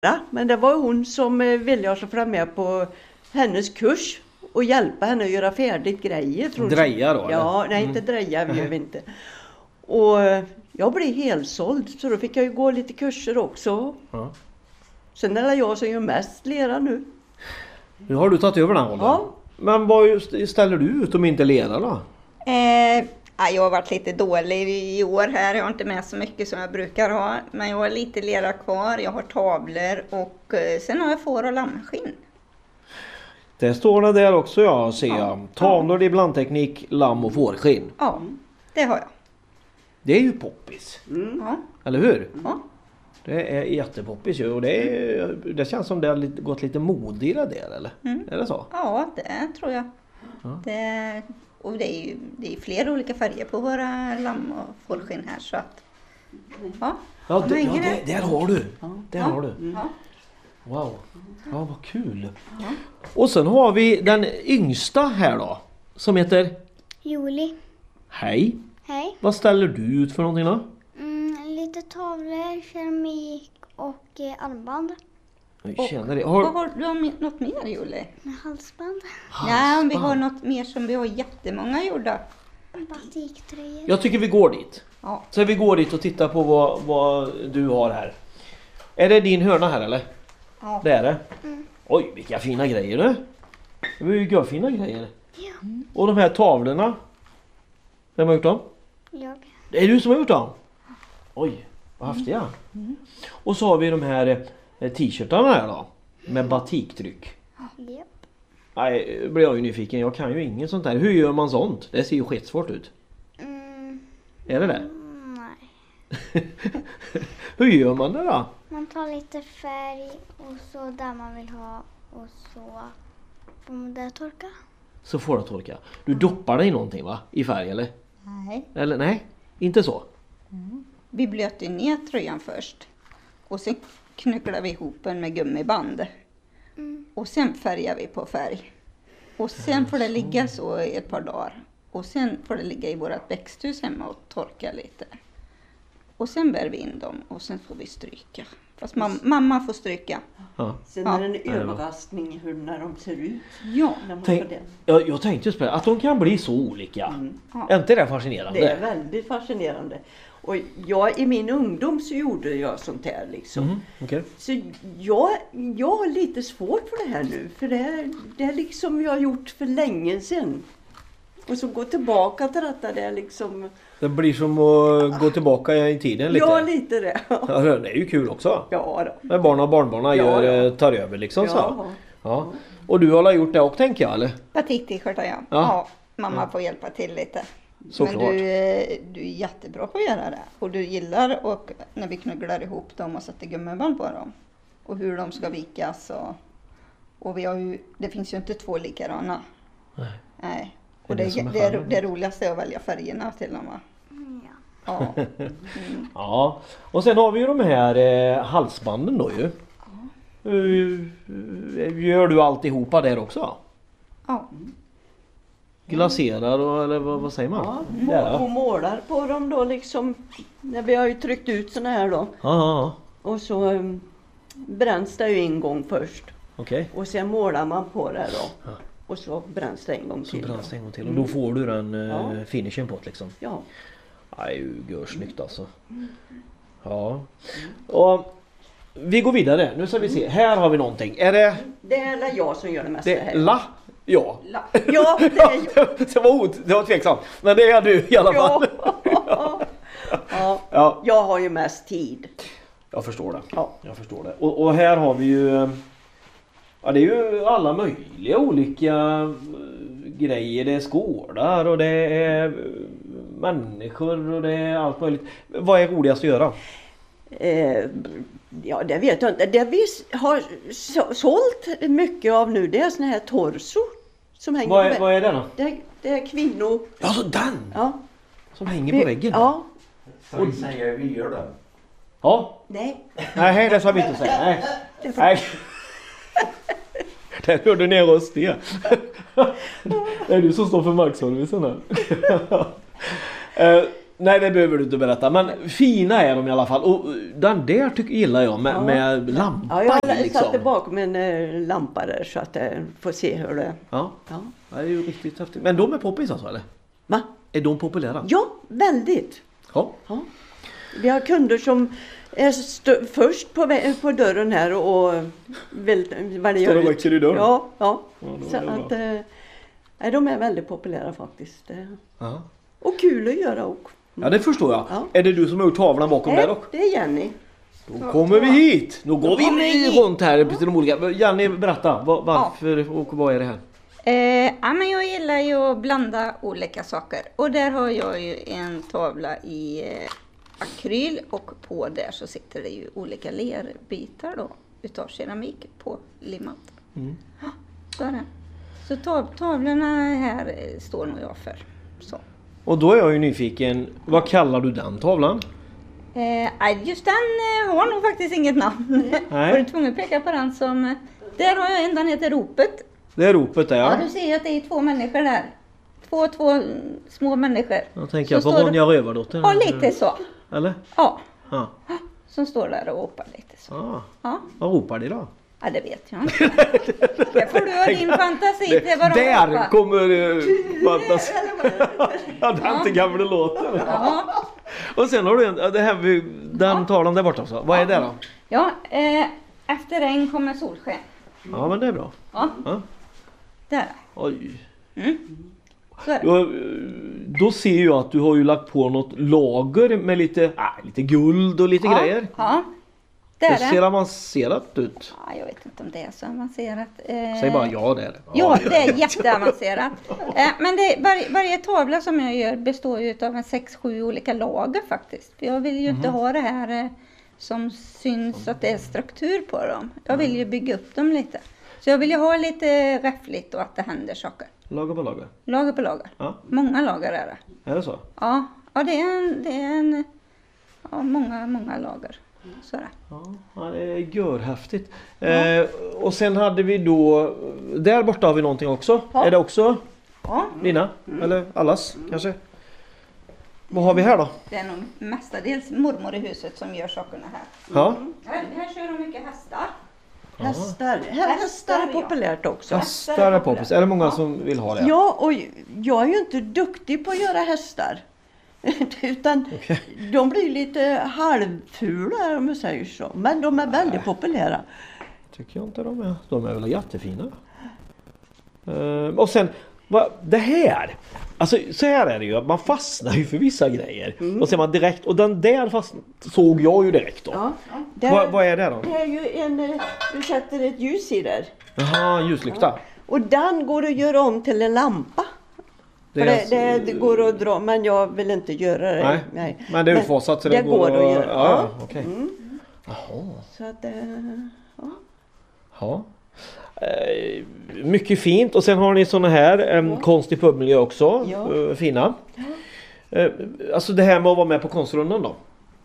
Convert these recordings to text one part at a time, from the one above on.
Men det var hon som ville jag följa med på hennes kurs och hjälpa henne att göra färdigt grejer. Dreja då? Eller? Ja, nej inte dreja gör vi inte. Och jag blev helsåld så då fick jag ju gå lite kurser också. Ja. Sen är det jag som gör mest lera nu. Nu har du tagit över den rollen. Ja. Men vad ställer du ut om inte lera då? Jag har varit lite dålig i år här. Jag har inte med så mycket som jag brukar ha. Men jag har lite lera kvar. Jag har tavlor och sen har jag får- och lammskinn. Det står det där också jag ser. Tavlor i blandteknik, lamm och fårskinn. Ja, det har jag. Det är ju poppis. Ja. Eller hur? Ja. Det är jättepoppis ju. Och det känns som det har gått lite mod i det där eller? Är det så? Ja, det tror jag. Ja. Och det är flera olika färger på våra lamm- och fårskinn här. Så att, Ja, hänger det. där har du. Där har du. Ja. Wow. Ja, vad kul. Och sen har vi den yngsta här då. Som heter... Juli. Hej. Hej. Vad ställer du ut för någonting då? Lite tavlor, keramik och armband. Jag känner det. Vad har du något mer, Julie? Med halsband. Nej, vi har något mer som vi har jättemånga gjorda. Batiktröjor. Jag tycker vi går dit. Ja. Så vi går dit och tittar på vad du har här. Är det din hörna här eller? Ja. Det är det. Oj, vilka fina grejer du. Det var ju görfina grejer. Ja. Och de här tavlorna. Vem har gjort dem? Jag. Det är du som har gjort dem? Oj, vad häftiga. Och så har vi de här t-shirtarna här då. Med batiktryck. Japp. Nej, blir jag ju nyfiken. Jag kan ju inget sånt där. Hur gör man sånt? Det ser ju skitsvårt ut. Är det det? Nej. Hur gör man det då? Man tar lite färg och så där man vill ha och så får man det torka. Så får det torka. Du doppar dig i någonting va? I färg eller? Nej. Eller nej? Inte så? Vi blöter ner tröjan först. Och sen knycklar vi ihop den med gummiband. Och sen färgar vi på färg. Och sen får det ligga så i ett par dagar. Och sen får det ligga i vårt växthus hemma och torka lite. Och sen bär vi in dem och sen får vi stryka. Fast mamma får stryka. Ja. Sen är det en överraskning när de ser ut. Ja. När man Tänk, får den. jag tänkte just på det. Att de kan bli så olika. Ja. Är inte det fascinerande? Det är väldigt fascinerande. Och i min ungdom så gjorde jag sånt här liksom. Okej. Så jag har lite svårt för det här nu. För det är liksom jag har gjort för länge sedan. Och så gå tillbaka till detta, det är liksom... Det blir som att gå tillbaka i tiden lite. Ja, lite det. Ja, det är ju kul också. Ja då. När barn och barnbarn Ja. tar över liksom så. Ja. Ja. Och du har gjort det också tänker jag eller? Batik-t-shirtar ja. Ja. Mamma får hjälpa till lite. Såklart. Men du är jättebra på att göra det. Och du gillar och när vi knugglar ihop dem och sätter gummiband på dem. Och hur de ska vikas. Och vi har ju, det finns ju inte två likadana. Nej. Och Det är det som är det skillnaden. roligaste är att välja färgerna till dem va? Ja. Ja. Ja. Och sen har vi ju de här halsbanden då ju. Gör du alltihopa där också? Ja. Glaserar och, eller vad säger man? Ja, Det är det. och målar på dem då liksom. När vi har ju tryckt ut såna här då. Ja. Och så bränns det ju en gång först. Okej. Och sen målar man på det då. Och så bränns det en gång Så till. bränns det en gång till. Och då får du den Ja. finishen på det liksom. Ja. Nej, görsnyggt alltså. Ja. Och vi går vidare. Nu ska vi se. Här har vi någonting. Är det... Det är jag som gör det mesta Det här. Ja. Ja, det är jag. Det var tveksamt. Men det är du i alla fall. Ja. Ja. Jag har ju mest tid. Jag förstår det. Ja. Jag förstår det. Och här har vi ju... Ja, det är ju alla möjliga olika grejer. Det är skålar och det är människor och det är allt möjligt. Vad är roligast att göra? Ja, det vet jag inte. Det vi har sålt mycket av nu, det är såna här torso som hänger på Vad är det då? Det är kvinnor. Ja, så den! Ja. Som hänger på väggen. Ja. Så vi säger vi gör det. Ja. Nej. Nej, det ska vi inte säga. Nej. Där hörde ni en röst det. Det är du som står för markservicen här. Nej, det behöver du inte berätta. Men fina är de i alla fall. Och den där gillar jag med lampa Ja, jag liksom. satte bakom en lampa där så att jag får se hur det... Ja. Ja. Det är ju riktigt häftigt. Men de är poppis alltså, eller? Va? Är de populära? Ja, väldigt. Ja. Ja. Vi har kunder som är först på dörren här och vill vad det Står gör och väcker i dörren? Ja. Ja, Så det är att, nej, de är väldigt populära faktiskt. Ja. Och kul att göra också. Ja, det förstår jag. Ja. Är det du som har gjort tavlan bakom där också? Det är Jenny. Då kommer vi hit. Nu går vi runt här till de olika. Jenny, berätta. Varför och vad är det här? Ja, men jag gillar ju att blanda olika saker. Och där har jag ju en tavla i akryl och på där så sitter det ju olika lerbitar då utav keramik på limmat. Ja, så är det. Så tavlorna här står nog jag för. Så. Och då är jag ju nyfiken. Vad kallar du den tavlan? Just den har nog faktiskt inget namn. Nej. Jag är tvungen att peka på den som... Där har jag en, den heter Ropet. Det är ropet där, Ja, ja. du ser ju att det är 2 människor där. Två små människor. Jag tänker på Så står Ronja Rövardotter. Ja, lite så. Eller? Ja, Ja. som står där och ropar lite så. Ah. Ja, Vad ropar de då? ja det vet jag inte. Det får du ha din fantasi till vad de Där ropar. kommer fantasi. Ja, den gamla låten. Ja, Och sen har du det här, den tavlan där borta också. Vad är det då? ja efter regn kommer solsken. Ja, men det är bra. Ja, Ja. där. Oj. Så är det. Då ser jag att du har ju lagt på något lager med lite guld och lite grejer. Ja, det Det är ser det. avancerat ut. Ja, jag vet inte om det är så avancerat. Säg bara ja, det är det. Ja, det är jätteavancerat. Men varje tavla som jag gör består ju av en 6-7 olika lager faktiskt. För jag vill ju inte ha det här som syns att det är struktur på dem. Jag vill ju bygga upp dem lite. Så jag vill ju ha lite räffligt och att det händer saker. Lager på lager. Lager på lager. Ja. Många lager är det. Är det så? Ja, många lager. Så är det. Ja, det är görhäftigt. Och sen hade vi då, där borta har vi någonting också. Ja. Är det också Ja, dina? Eller allas kanske? Vad har vi här då? det är nog mestadels mormor i huset som gör sakerna här. Ja. Här kör de mycket hästar. Hästar är populärt också. Hästar är poppis. Är det många som vill ha det? Ja, och jag är ju inte duktig på att göra hästar. Utan de blir lite halvfula om jag säger så. Men de är väldigt populära. Tycker jag inte de är. De är väl jättefina. Och sen, det här. Alltså så här är det ju. Man fastnar ju för vissa grejer. Och ser man direkt. Och den där såg jag ju direkt då. Ja, Vad är det då? Det är ju du sätter ett ljus i där. Jaha, ljuslykta. Och den går att göra om till en lampa. Det går att dra, men jag vill inte göra det. Nej. Men det är utfasat så det går att göra. Ja, okej. Jaha. Så att Ja. Mycket fint. Och sen har ni såna här konst i pubmiljö också. Ja. Fina. Alltså det här med att vara med på konstrundan då.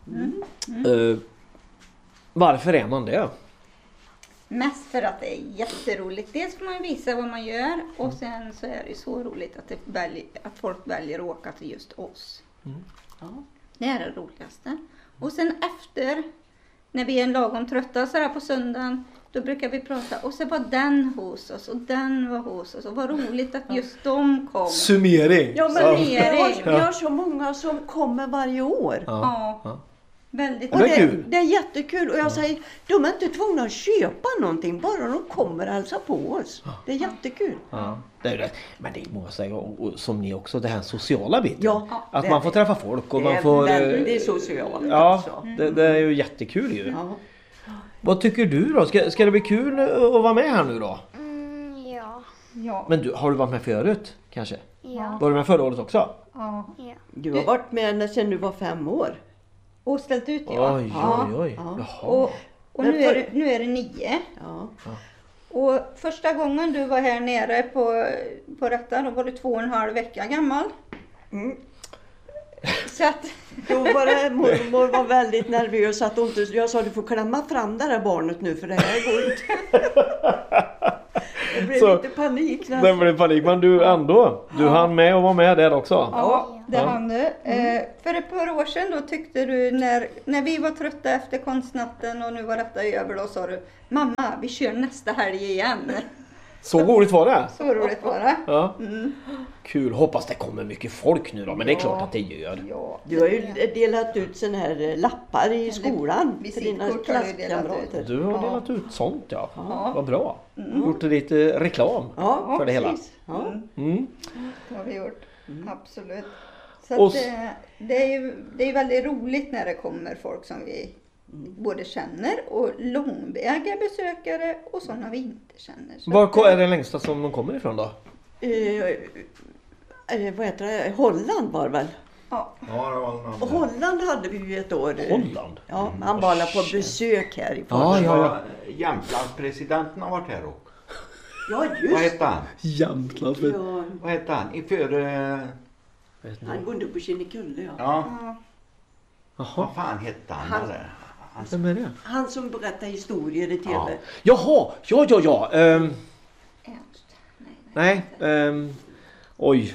Varför är man det? Mest för att det är jätteroligt. Dels får man visa vad man gör och sen så är det så roligt att folk väljer att åka till just oss. Ja, det är det roligaste. Och sen efter, när vi är lagom trötta så där på söndagen, då brukar vi prata och så var den hos oss och den var hos oss och vad roligt att just de kom. Summering. Ja, men Summering. vi har så många som kommer varje år. Ja. Väldigt Och det är kul. det är jättekul och jag säger, de är inte tvungna att köpa någonting, bara de kommer och hälsar på oss. Det är jättekul. Ja, det är det. Men det måste jag säga, och som ni också, det här sociala biten. Ja, att det man är får det. träffa folk och Det man är får... väldigt socialt. Ja, Alltså. det är ju jättekul ju. Ja. Vad tycker du då? Ska det bli kul att vara med här nu då? Ja. Ja. Men har du varit med förut kanske? Ja. Var du med förra året också? Ja. Du har varit med sedan du var 5 år. Och ställt ut ja. Oj. Ja. Jaha. Och nu är det 9. Ja. Och första gången du var här nere på detta, då var du 2,5 vecka gammal. Så att... Då var det, mormor var väldigt nervös att hon inte, jag sa du får klämma fram det här barnet nu för det här går inte. Det blev Så- lite panik. Det blev panik, men du ändå. Du hann med och var med där också. Ja. det hann du. För ett par år sedan då tyckte du när vi var trötta efter konstnatten och nu var detta över, då sa du: mamma, vi kör nästa helg igen. Så roligt var det. Så roligt var det. Ja. Kul, hoppas det kommer mycket folk nu då, men det är klart att det gör. Ja, Du har ju delat ut såna här lappar i skolan för dina visitkort har du delat klasskamrater. Du har delat ut sånt, ja. Vad bra. Mm. Gjort lite reklam Ja, för det hela. precis. Ja. Mm. det har vi gjort. Absolut. Och Så att, det är ju väldigt roligt när det kommer folk som vi både känner och långväga besökare och sådana vi inte känner. Så Var är det längsta som de kommer ifrån då? Vad heter det? Holland var det väl? ja. Ja, det var någon där. Holland hade vi ju ett år. Holland? Ja, han var alla på besök här i Ja, Falun. ja. Jämtlandspresidenten har varit här också. Ja, Vad just hette han? Jämtland. ja. Vad hette han? Han bodde på Kinnekulle, ja. Ja, Jaha, vad fan hette han? Där? vem är det? Han som berättar historier i tv. Ja. Jaha, ja. Ernst. Nej, oj.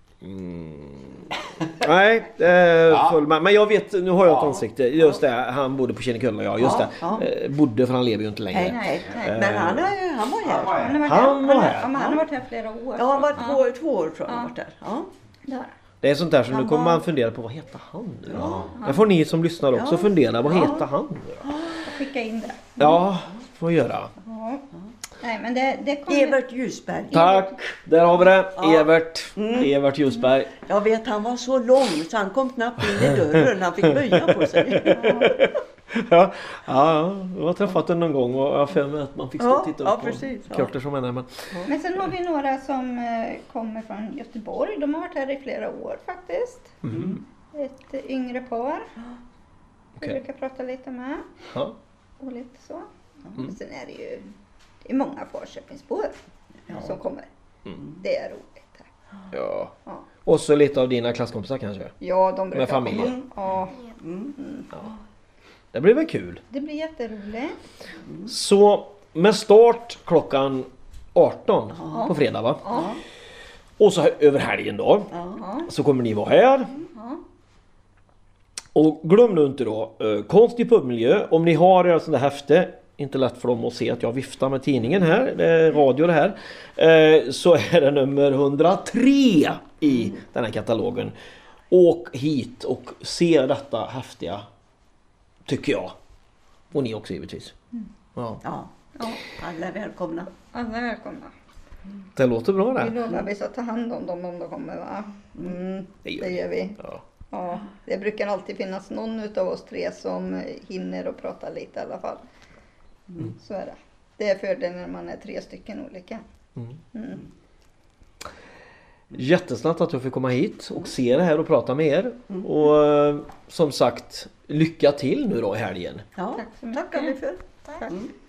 Nej, men jag vet, nu har jag ett ansikte. Just det, han bodde på Kinnekulle, ja, just det. Ja. Bodde, för han lever ju inte längre. Nej. Men han var här. Han har varit Han var här. Ja, men han har varit här flera år. Ja, han var två år tror jag han varit där. Ja. Där. Det är sånt där som nu kommer man fundera på, vad heter han nu då? Det får ni som lyssnar också fundera, vad heter han nu då? Skicka in det. Ja, får göra. Ja. Nej, men det kommer... Evert Ljusberg. Tack, där har vi det. Evert Ljusberg. Jag vet, han var så lång så han kom knappt in i dörren. Han fick böja på sig. Ja, jag har träffat den någon gång och jag har för mig att man fick stå och titta upp på precis. Ja. kurter som henne. Men... Men sen har vi några som kommer från Göteborg. De har varit här i flera år faktiskt. Ett yngre par. Vi Okej. brukar prata lite med. Ja. Och lite så. Men sen är det är många Falköpingsbor som kommer. Det är roligt. Ja. Ja. Och så lite av dina klasskompisar kanske. Ja, de brukar Med familjen. komma. Ja, Det blir väl kul. det blir jätteroligt. Så med start klockan 18 på fredag va? Ja. Och så över helgen då. Ja. Så kommer ni vara här. Ja. Och glöm nu inte då, konst i pubmiljö. Om ni har er sån där häfte, inte lätt för dem att se att jag viftar med tidningen här, det är radio det här. Så är det nummer 103 i den här katalogen. Åk hit och se detta häftiga, tycker jag. Och ni också givetvis. Ja. Ja, alla är välkomna. Alla är välkomna. Det låter bra Vi det. lovar att vi ska ta hand om dem om de kommer, va? Det gör Det vi. gör vi. Ja. Ja, det brukar alltid finnas någon utav oss tre som hinner och prata lite i alla fall. Så är det. Det är fördelen när man är 3 stycken olika. Jättesnabbt att jag fick komma hit och se det här och prata med er. Och som sagt, lycka till nu då i helgen. Ja, Tack så mycket. tackar vi för. Tack. Tack.